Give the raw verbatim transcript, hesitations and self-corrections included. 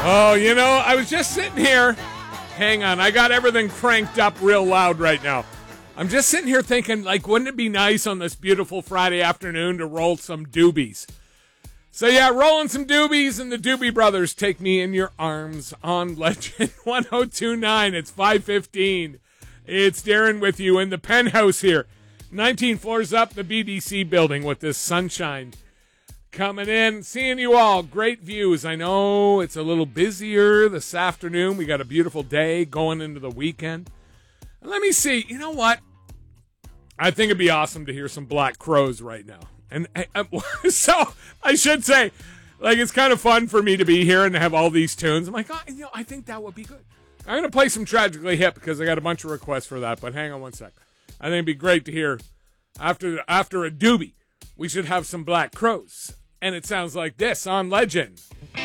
Oh, you know, I was just sitting here. Hang on, I got everything cranked up real loud right now. I'm just sitting here thinking, like, wouldn't it be nice on this beautiful Friday afternoon to roll some doobies? So, yeah, rolling some doobies, and the Doobie Brothers, Take Me in Your Arms on Legend one oh two point nine. It's five fifteen. It's Darren with you in the penthouse here. nineteen floors up the B D C building with this sunshine coming in. Seeing you all. Great views. I know it's a little busier this afternoon. We got a beautiful day going into the weekend. And let me see. You know what? I think it'd be awesome to hear some Black Crowes right now. And I, I, so I should say, like, it's kind of fun for me to be here and to have all these tunes. I'm like, oh, you know, I think that would be good. I'm going to play some Tragically Hip because I got a bunch of requests for that. But hang on one sec. I think it'd be great to hear after after a doobie, we should have some Black Crowes. And it sounds like this on Legend.